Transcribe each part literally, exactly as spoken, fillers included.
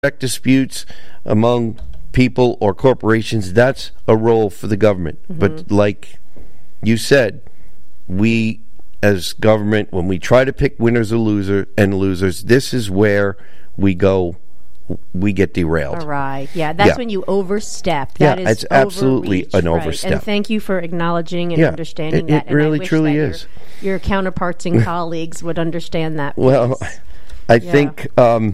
disputes among people or corporations, that's a role for the government. Mm-hmm. But like you said, we as government, when we try to pick winners or loser and losers, this is where we go, we get derailed. All right. Yeah, that's yeah. when you overstep. That yeah, is it's absolutely overreach, an right. overstep. And thank you for acknowledging and yeah, understanding it, that. It and really, I wish truly that is. Your, your counterparts and colleagues would understand that. Well, I yeah. think um,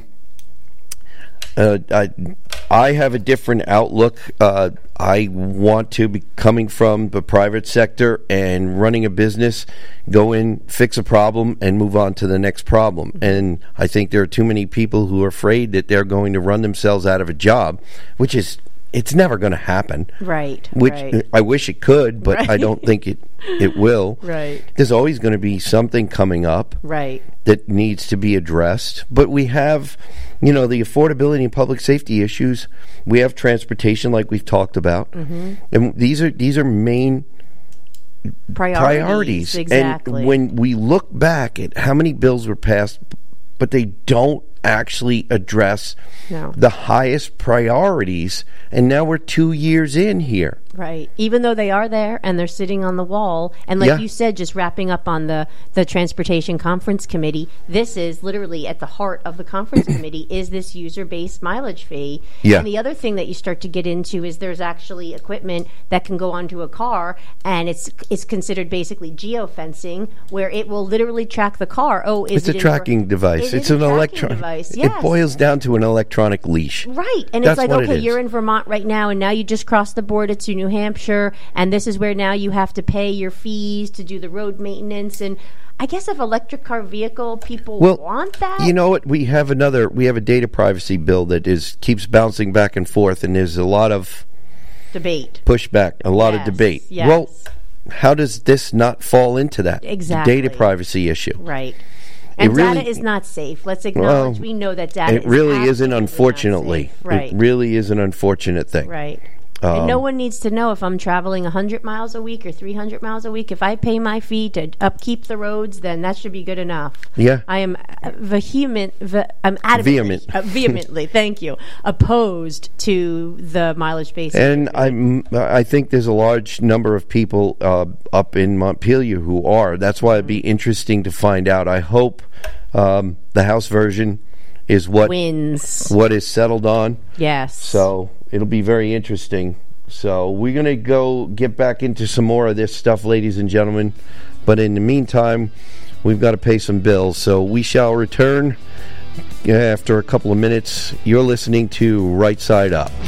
uh, I, I have a different outlook. Uh, I want to be coming from the private sector and running a business, go in, fix a problem, and move on to the next problem. Mm-hmm. And I think there are too many people who are afraid that they're going to run themselves out of a job, which is, it's never going to happen. Right. Which right. I wish it could, but right. I don't think it it will. Right. There's always going to be something coming up right. that needs to be addressed. But we have, you know, the affordability and public safety issues. We have transportation, like we've talked about, mm-hmm. and these are these are main priorities. priorities. Exactly. And when we look back at how many bills were passed, but they don't actually address no. the highest priorities, and now we're two years in here. Right. Even though they are there and they're sitting on the wall. And like yeah. you said, just wrapping up on the, the Transportation Conference Committee, this is literally at the heart of the conference committee is this user-based mileage fee. Yeah. And the other thing that you start to get into is there's actually equipment that can go onto a car, and it's it's considered basically geofencing, where it will literally track the car. Oh, is it's it a tracking for, device. It's an electronic device. Yes. It boils down to an electronic leash. Right. And That's it's like, okay, it you're in Vermont right now, and now you just crossed the border to New Hampshire, and this is where now you have to pay your fees to do the road maintenance. And I guess if electric car vehicle people well, want that. You know what? We have another, we have a data privacy bill that is keeps bouncing back and forth, and there's a lot of debate. Pushback, a lot yes, of debate. Yes. Well, how does this not fall into that? Exactly. Data privacy issue. Right. And really, data is not safe. Let's acknowledge well, we know that data it really is isn't, unfortunately. Right. It really is an unfortunate thing. Right. Um, and no one needs to know if I'm traveling one hundred miles a week or three hundred miles a week. If I pay my fee to upkeep the roads, then that should be good enough. Yeah. I am vehement, ve- I'm adamantly, Vehement. uh, vehemently, thank you, opposed to the mileage-based. And I'm, I think there's a large number of people uh, up in Montpelier who are. That's why it'd be interesting to find out. I hope um, the House version is what wins, what is settled on. Yes. So it'll be very interesting. So we're going to go get back into some more of this stuff, ladies and gentlemen. But in the meantime, we've got to pay some bills. So we shall return after a couple of minutes. You're listening to Right Side Up.